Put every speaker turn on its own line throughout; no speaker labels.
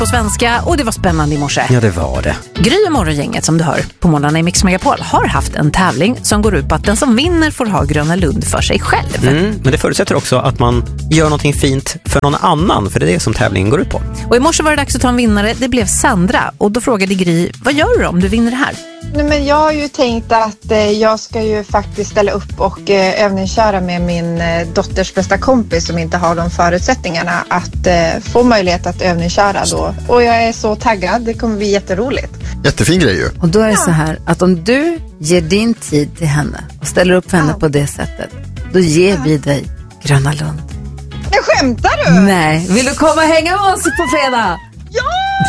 på svenska och det var spännande i morse.
Ja, det var det.
Gry och morgongänget som du hör på morgonen i Mix Megapol har haft en tävling som går ut på att den som vinner får ha Gröna Lund för sig själv.
Men det förutsätter också att man gör någonting fint för någon annan, för det är det som tävlingen går ut på.
Och i morse var det dags att ta en vinnare. Det blev Sandra och då frågade Gry, vad gör du om du vinner det här?
Nej, men jag har ju tänkt att jag ska ju faktiskt ställa upp och övningsköra med min dotters bästa kompis som inte har de förutsättningarna att få möjlighet att övningsköra då. Och jag är så taggad, det kommer bli jätteroligt.
Jättefin grej ju.
Och då är det så här att om du ger din tid till henne och ställer upp för henne på det sättet, då ger vi dig Gröna Lund.
Men skämtar du?
Nej, vill du komma och hänga med oss på fredag?
Ja!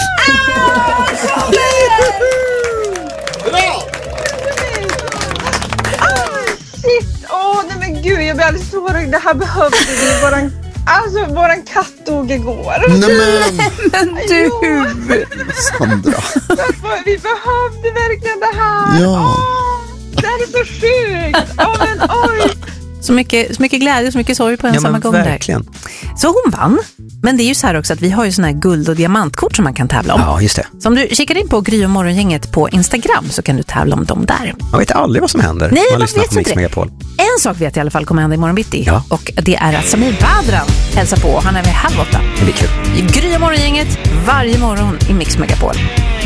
Bra!
Shit! Nej men gud, jag blir alldeles så röd. Det här behövde vi. Våran katt dog igår.
Nej men,
Du!
Sandra.
Vi behövde verkligen det här.
Ja.
Det här är så sjukt. Men oj.
Så mycket glädje och så mycket sorg på en samma gång
verkligen.
där. Så hon vann. Men det är ju så här också att vi har ju såna här guld- och diamantkort som man kan tävla om.
Ja, just det.
Så om du kikar in på Gry och morgongänget på Instagram så kan du tävla om dem där.
Man vet aldrig vad som händer.
Nej,
man
man
lyssnar
vet
på Mix
inte det.
Megapol.
En sak vet jag i alla fall kommer hända imorgon bitti.
Ja.
Och det är att Samir Badran hälsar på. Han är vid 7:30.
Det blir kul.
Gry och morgongänget varje morgon i Mix Megapol.